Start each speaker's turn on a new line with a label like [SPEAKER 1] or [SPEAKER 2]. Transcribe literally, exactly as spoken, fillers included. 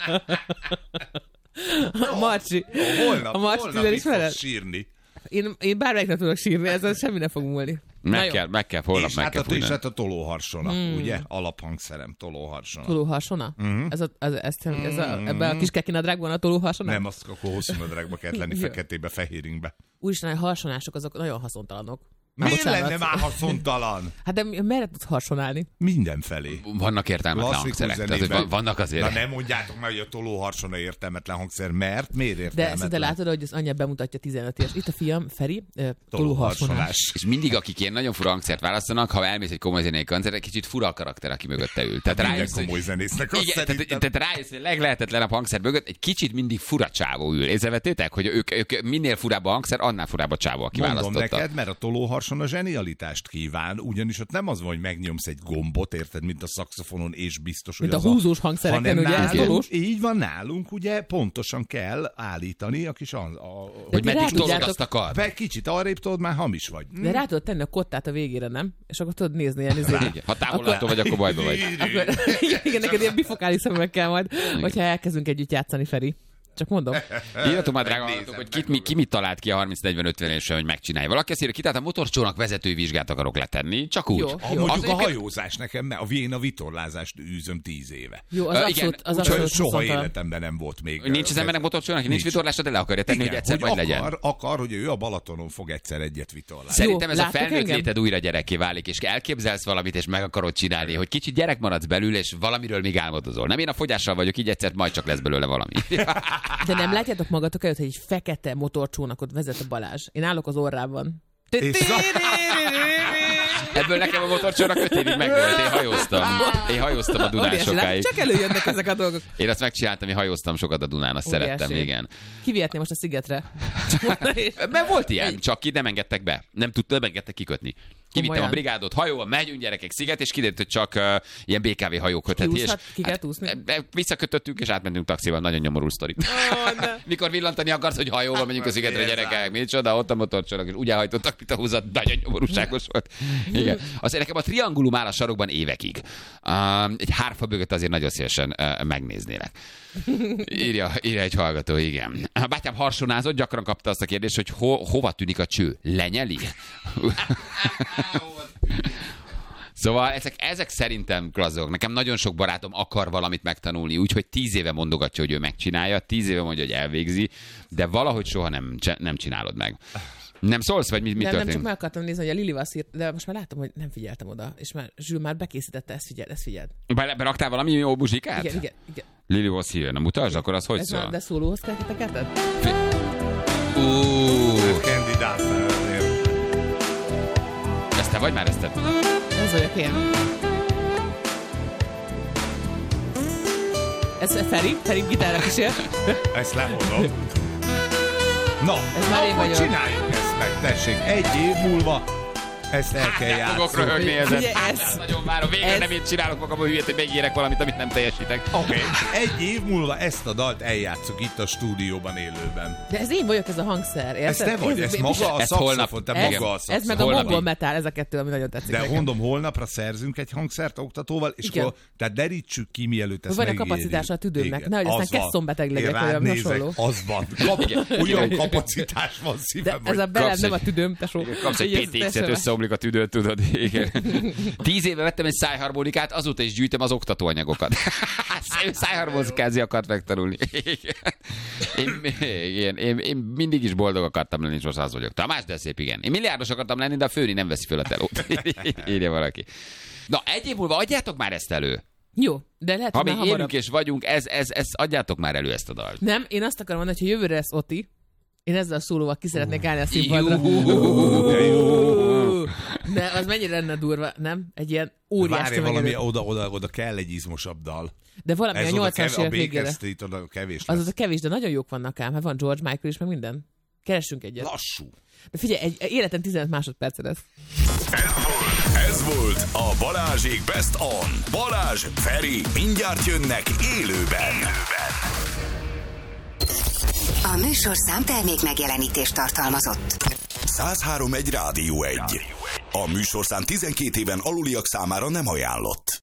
[SPEAKER 1] A Marcsi.
[SPEAKER 2] Holnap,
[SPEAKER 1] a Marcsi
[SPEAKER 2] holnap is fog sírni.
[SPEAKER 1] Én, én bármelyiknek tudok sírni, ezzel semmi ne fog múlni.
[SPEAKER 3] Meg kell, meg kell, holnap
[SPEAKER 2] és
[SPEAKER 3] meg
[SPEAKER 2] hát
[SPEAKER 3] kell
[SPEAKER 2] a,
[SPEAKER 3] fújni.
[SPEAKER 2] És hát a tolóharsona, mm. ugye? Alaphangszerem, tolóharsona.
[SPEAKER 1] Tolóharsona? Mm-hmm. Ez a, ez, ez, ez a, ebben a kis kekinadrágban a tolóharsona?
[SPEAKER 2] Nem, azt akkor hosszú nadrágba kellett lenni, feketébe, fehéringbe.
[SPEAKER 1] Úristen, a harsonások azok nagyon haszontalanok.
[SPEAKER 2] Miért lenne már haszontalan?
[SPEAKER 1] Hát de merre tudsz harsonálni?
[SPEAKER 2] Mindenfelé.
[SPEAKER 3] Vannak értelmetlen hangszerek. Tehát, vannak azért.
[SPEAKER 2] Na nem mondjátok már, hogy a tolóharsona értelmetlen hangszer, mert miért értelmetlen?
[SPEAKER 1] De szinte látod, hogy az anyja bemutatja tizenöt éves. Itt a fiam, Feri, tolóharsonás.
[SPEAKER 3] És mindig, akik ilyen nagyon fura hangszert választanak, ha elmész egy komoly zenei koncert, egy kicsit fura a karakter, aki mögötte ül. Tehát rájössz,
[SPEAKER 2] komoly zenésznek azt
[SPEAKER 3] igen, tehát, tehát rájössz, hogy leglehetetlenebb hangszer mögött egy kicsit mindig fura csávó ül. Észrevettétek, hogy ők, ők minél furább a hangszer, annál furább a csávó, aki
[SPEAKER 2] Mondom
[SPEAKER 3] választotta.
[SPEAKER 2] neked, mert a tolóharsona zsenialitást kíván, ugyanis ott nem az van, hogy megnyomsz egy gombot, érted, mint a szaxofonon, és biztos, hogy
[SPEAKER 1] mint
[SPEAKER 2] az
[SPEAKER 1] a húzós hangszereken, ugye?
[SPEAKER 2] Nálunk, így van nálunk, ugye pontosan kell állítani a kis... A, a,
[SPEAKER 3] hogy meddig tolod azt akar.
[SPEAKER 2] Be kicsit arrébb tudod, már hamis vagy.
[SPEAKER 1] De rá tudod tenni a kottát a végére, nem? És akkor tudod nézni ilyen izé.
[SPEAKER 3] Ha távolattól vagy, akkor bajba vagy.
[SPEAKER 1] Akkor, igen, neked ilyen bifokális szemekkel majd, hogyha elkezdünk együtt játszani, Feri. Csak mondom.
[SPEAKER 3] Írjatok már, drága hallgatók, hogy kit, mi, ki mit talált ki a harminc negyven ötven évesen, hogy megcsinálja. Valaki azt írja, ki, tehát a motorcsónak vezetői vizsgát akarok letenni, csak úgy.
[SPEAKER 1] Jó,
[SPEAKER 2] jó. Mondjuk az a hajózás nekem, mert a vén a vitorlázást űzöm tíz éve.
[SPEAKER 1] Jó, az
[SPEAKER 3] uh,
[SPEAKER 1] abszolút, az
[SPEAKER 2] Úgy,
[SPEAKER 1] abszolút
[SPEAKER 2] soha életemben nem volt még.
[SPEAKER 3] Nincs az embernek motorcsónak, nincs vitorlása, de le akarja tenni,
[SPEAKER 2] igen,
[SPEAKER 3] hogy egyszer
[SPEAKER 2] hogy
[SPEAKER 3] majd
[SPEAKER 2] akar,
[SPEAKER 3] legyen.
[SPEAKER 2] akar, hogy ő a Balatonon fog egyszer egyet vitorlázni.
[SPEAKER 3] Szerintem
[SPEAKER 1] jó,
[SPEAKER 3] ez a felnőtt
[SPEAKER 1] engem?
[SPEAKER 3] léted újra gyerekké válik, és elképzelsz valamit, és meg akarod csinálni, hogy kicsit gyerek maradsz belül, és valamiről még álmodozol. Nem, én a fogyással vagyok, így egyszer majd csak lesz belőle valami.
[SPEAKER 1] De nem látjátok magatok előtt, hogy egy fekete motorcsónakot vezet a Balázs. Én állok az orrában.
[SPEAKER 3] Ebből nekem a motorcsónak öt évig megvolt, én hajóztam. Én hajóztam a Dunán sokáig.
[SPEAKER 1] Csak előjönnek ezek a dolgok.
[SPEAKER 3] Én azt megcsináltam, én hajóztam sokat a Dunán, azt
[SPEAKER 1] Óriási.
[SPEAKER 3] szerettem, igen.
[SPEAKER 1] Kivihetné most a szigetre.
[SPEAKER 3] Mert volt ilyen, csak ki nem engedtek be. Nem tudta, nem engedtek kikötni. Kivittem
[SPEAKER 1] Komolyan?
[SPEAKER 3] a brigádot hajóval, megyünk gyerekek sziget, és kiderült, hogy csak uh, ilyen bé ká vé hajó kötheti. És
[SPEAKER 1] ki kell úszni?
[SPEAKER 3] hát, visszakötöttünk, és átmentünk taxival, nagyon nyomorú sztori.
[SPEAKER 1] Oh,
[SPEAKER 3] Mikor villantani akarsz, hogy hajóval megyünk a szigetre, gyerekek, micsoda, ott a motorcsónak, és úgy elhajtottak, mint a húzat, nagyon nyomorúságos volt. Igen. Azért nekem a triangulum áll a sarokban évekig. Um, egy hárfa bögöt azért nagyon szívesen uh, megnéznélek. Írja, írja egy hallgató, igen. A bátyám harsonázott, gyakran kapta azt a kérdést, hogy ho, hova tűnik a cső? Lenyeli? Szóval ezek, ezek szerintem klasszok. Nekem nagyon sok barátom akar valamit megtanulni, úgyhogy tíz éve mondogatja, hogy ő megcsinálja, tíz éve mondja, hogy elvégzi, de valahogy soha nem, nem csinálod meg. Nem szólsz, vagy mi, mi
[SPEAKER 1] nem,
[SPEAKER 3] történik?
[SPEAKER 1] nem, csak meg akartam nézni, hogy a Lili Vasszír, de most már látom, hogy nem figyeltem oda, és már Zsül már bekészítette, ezt figyeld, ezt figyeld.
[SPEAKER 3] Be, beraktál valami jó buzsikát?
[SPEAKER 1] Igen, igen, igen.
[SPEAKER 3] Lili Vasszír, nem mutasd, akkor az hogy
[SPEAKER 1] Ez
[SPEAKER 3] szól?
[SPEAKER 1] már, de szólóhoz kell tekerted?
[SPEAKER 3] Uuuuh,
[SPEAKER 2] Kandidát azért.
[SPEAKER 3] ez te vagy már, ezt te?
[SPEAKER 1] Ez vagyok én. Ez Feri, Feri gitárra kísér.
[SPEAKER 2] Ezt lemondom. Na,
[SPEAKER 1] Ez már én
[SPEAKER 2] akkor
[SPEAKER 1] vagyok.
[SPEAKER 2] csináljuk ezt meg, tessék. Egy év múlva ezt el kell
[SPEAKER 3] Hát, fogok
[SPEAKER 2] játszani.
[SPEAKER 3] röhögni ezen.
[SPEAKER 1] Ugye ez-
[SPEAKER 3] Hát, nagyon várom. Végre
[SPEAKER 1] ez-
[SPEAKER 3] nem én csinálok magamból hülyét, hogy megírek valamit, amit nem teljesítek.
[SPEAKER 2] Oké, okay. Egy év múlva ezt a dalt eljátszuk itt a stúdióban élőben.
[SPEAKER 1] De ez én vagyok, ez a hangszer, érted?
[SPEAKER 2] Ez te vagy, ez maga a
[SPEAKER 3] Ez holnap-
[SPEAKER 2] szaxofon, te
[SPEAKER 1] ez,
[SPEAKER 2] maga a
[SPEAKER 1] ez
[SPEAKER 2] szaxofon.
[SPEAKER 1] meg a
[SPEAKER 3] Holnap-
[SPEAKER 1] mongol metal, ez a kettő, ami nagyon tetszik
[SPEAKER 2] De
[SPEAKER 1] nekem.
[SPEAKER 2] mondom, holnapra szerzünk egy hangszert oktatóval, és
[SPEAKER 1] Igen.
[SPEAKER 2] akkor tehát derítsük ki, mielőtt ezt
[SPEAKER 1] Van a
[SPEAKER 2] megírjuk.
[SPEAKER 1] kapacitása a tüdőmnek,
[SPEAKER 2] Igen,
[SPEAKER 1] nehogy aztán
[SPEAKER 2] az van.
[SPEAKER 1] kesszonbeteg legyek,
[SPEAKER 2] Én
[SPEAKER 1] vagy
[SPEAKER 2] rád
[SPEAKER 1] valami
[SPEAKER 2] nézek,
[SPEAKER 1] hasonló.
[SPEAKER 2] az van. Kap, olyan kapacitás van
[SPEAKER 1] De
[SPEAKER 2] szívem,
[SPEAKER 1] ez a belem
[SPEAKER 3] kapsz
[SPEAKER 1] nem a
[SPEAKER 3] egy-
[SPEAKER 1] tüdőm, tesó.
[SPEAKER 3] Kapsz egy
[SPEAKER 1] Így
[SPEAKER 3] pé
[SPEAKER 1] ez
[SPEAKER 3] té iksz-et,
[SPEAKER 1] teljesen-
[SPEAKER 3] összeomlik a tüdőt, tudod. Igen. Tíz éve vettem egy szájharmonikát, azóta is gyűjtöm az oktatóanyagokat. Szájharmonikázni akart megtanulni. Én, én, én, én mindig is boldog akartam lenni, és most az vagyok. Tamás, de szép, igen. Én milliárdos akartam lenni, de a főni nem veszi föl a telót. Írja valaki. Na, egy év múlva adjátok már ezt elő.
[SPEAKER 1] Jó, de lehet,
[SPEAKER 3] Ha
[SPEAKER 1] hogy
[SPEAKER 3] még
[SPEAKER 1] már
[SPEAKER 3] élünk
[SPEAKER 1] hamarabb.
[SPEAKER 3] és vagyunk, ez, ez, ez, adjátok már elő ezt a dalt.
[SPEAKER 1] Nem, én azt akarom mondani, hogy ha jövőre lesz Oti, én ezzel a szólóval ki szeretnék állni a színpadra. De az mennyire lenne durva, nem? Egy ilyen óriás
[SPEAKER 2] Várj, valami
[SPEAKER 1] tömegelő.
[SPEAKER 2] oda, oda, oda kell egy izmosabb dal.
[SPEAKER 1] De valami a
[SPEAKER 2] Ez oda
[SPEAKER 1] nyolcvanas
[SPEAKER 2] kev- a
[SPEAKER 1] évek végére.
[SPEAKER 2] Baker Street oda kevés
[SPEAKER 1] Az
[SPEAKER 2] lesz.
[SPEAKER 1] az a kevés, de nagyon jók vannak ám. Hát van George Michael is, meg minden. Keressünk egyet.
[SPEAKER 2] Lassú.
[SPEAKER 1] De figyelj, egy, egy életen tizenöt másodperce lesz.
[SPEAKER 4] Ez volt, ez volt a Balázsék Best On. Balázs, Feri, mindjárt jönnek élőben.
[SPEAKER 5] A műsorszám termék megjelenítést tartalmazott.
[SPEAKER 4] száz három egy Rádió egy. A műsorszám tizenkét éven aluliak számára nem ajánlott.